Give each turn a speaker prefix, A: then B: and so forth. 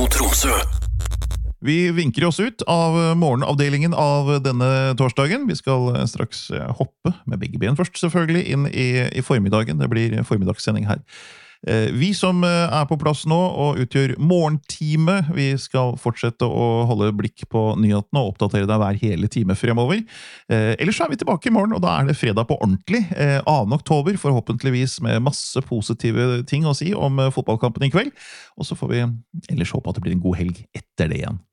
A: Tromsø.
B: Vi vinker oss ut av morgenavdelingen av denne torsdagen. Vi skal straks hoppe med begge ben først selvfølgelig inn i formiddagen. Det blir formiddagssending her. Vi som på plass nå og utgjør morgentime, vi skal fortsette å holde blikk på nyhetene og oppdatere deg hver hele time fremover. Ellers så vi tilbake i morgen, og da det fredag på ordentlig, 2. oktober, forhåpentligvis med masse positive ting å si om fotballkampen i kveld. Og så får vi ellers håpe at det blir en god helg etter det igjen.